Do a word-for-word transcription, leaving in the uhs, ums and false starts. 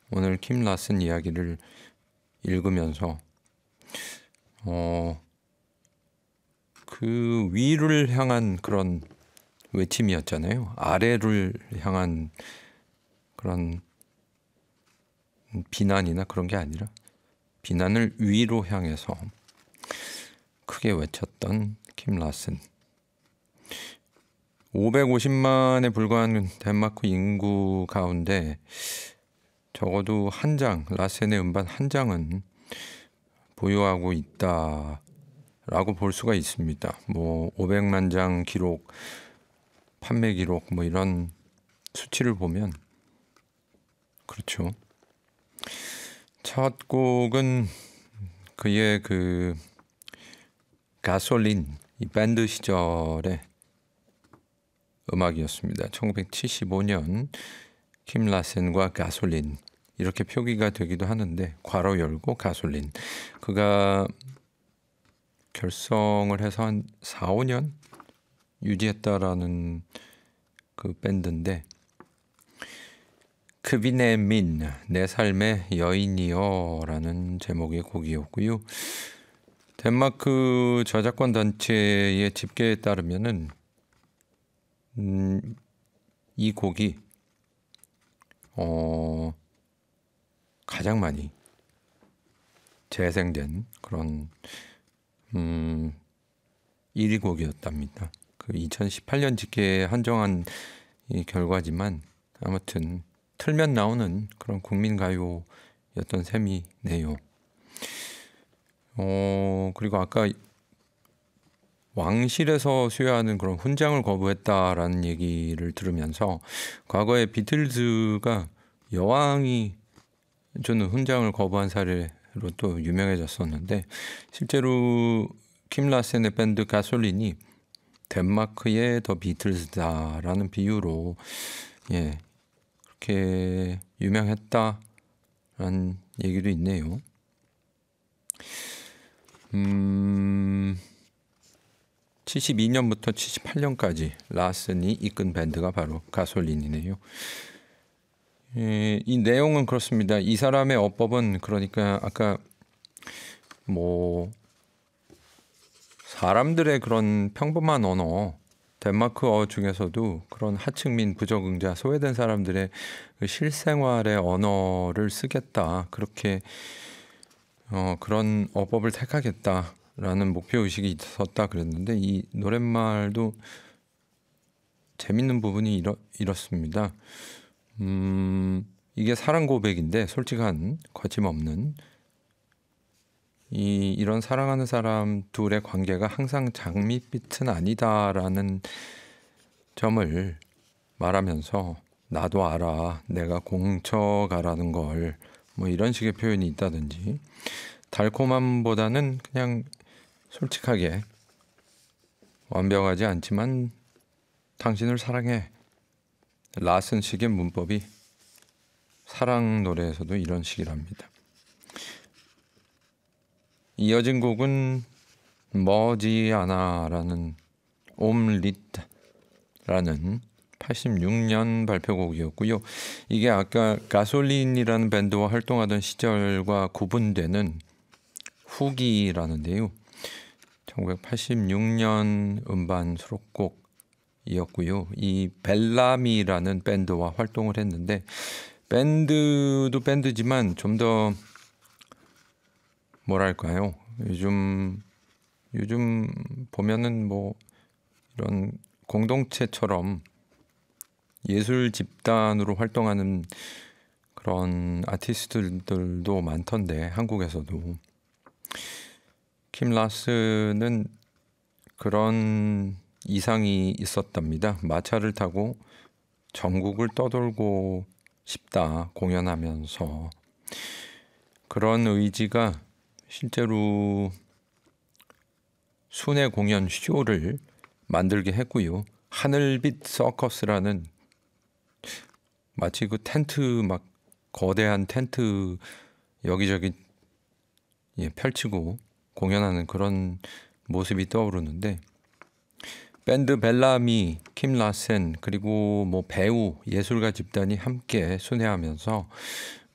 오늘 킴 라슨 이야기를 읽으면서 어, 그 위를 향한 그런 외침이었잖아요. 아래를 향한 그런 비난이나 그런 게 아니라 비난을 위로 향해서 크게 외쳤던 킴 라슨. 오백오십만에 불과한 덴마크 인구 가운데 적어도 한 장, 라센의 음반 한 장은 보유하고 있다라고 볼 수가 있습니다. 뭐 오백만 장 기록, 판매 기록 뭐 이런 수치를 보면 그렇죠. 첫 곡은 그의 그 가솔린, 이 밴드 시절의 음악이었습니다. 천구백칠십오 년 킴 라센과 가솔린 이렇게 표기가 되기도 하는데 괄호 열고 가솔린. 그가 결성을 해서 한 사, 오 년 유지했다라는 그 밴드인데 크비네 민, 내 삶의 여인이여 라는 제목의 곡이었고요. 덴마크 저작권 단체의 집계에 따르면은 음, 이 곡이 어, 가장 많이 재생된 그런 음, 일 위 곡이었답니다. 그 이천십팔 년 집계에 한정한 이 결과지만 아무튼 틀면 나오는 그런 국민 가요였던 셈이네요. 어, 그리고 아까 왕실에서 수여하는 그런 훈장을 거부했다라는 얘기를 들으면서 과거에 비틀즈가 여왕이 주는 훈장을 거부한 사례로 또 유명해졌었는데 실제로 킴 라센의 밴드 가솔린이 덴마크의 더 비틀즈다라는 비유로 예 그렇게 유명했다라는 얘기도 있네요. 음. 칠십이 년부터 칠십팔 년까지 라슨이 이끈 밴드가 바로 가솔린이네요. 예, 이 내용은 그렇습니다. 이 사람의 어법은 그러니까 아까 뭐 사람들의 그런 평범한 언어, 덴마크어 중에서도 그런 하층민, 부적응자, 소외된 사람들의 그 실생활의 언어를 쓰겠다. 그렇게 어, 그런 어법을 택하겠다. 라는 목표 의식이 있었다 그랬는데 이 노랫말도 재밌는 부분이 이렇, 이렇습니다. 음, 이게 사랑 고백인데 솔직한 거침없는 이 이런 사랑하는 사람 둘의 관계가 항상 장밋빛은 아니다라는 점을 말하면서 나도 알아 내가 공쳐가라는 걸 뭐 이런 식의 표현이 있다든지 달콤함보다는 그냥 솔직하게 완벽하지 않지만 당신을 사랑해 라슨식의 문법이 사랑 노래에서도 이런 식이랍니다. 이어진 곡은 머지아나라는 옴리트라는 팔십육 년 발표곡이었고요. 이게 아까 가솔린이라는 밴드와 활동하던 시절과 구분되는 후기라는데요. 천구백팔십육 년 음반 수록곡이었고요. 이 벨라미라는 밴드와 활동을 했는데 밴드도 밴드지만 좀 더 뭐랄까요? 요즘 요즘 보면은 뭐 이런 공동체처럼 예술 집단으로 활동하는 그런 아티스트들도 많던데 한국에서도 킴 라슨은 그런 이상이 있었답니다. 마차를 타고 전국을 떠돌고 싶다 공연하면서 그런 의지가 실제로 순회 공연 쇼를 만들게 했고요. 하늘빛 서커스라는 마치 그 텐트 막 거대한 텐트 여기저기 예, 펼치고 공연하는 그런 모습이 떠오르는데 밴드 벨라미, 킴 라센 그리고 뭐 배우, 예술가 집단이 함께 순회하면서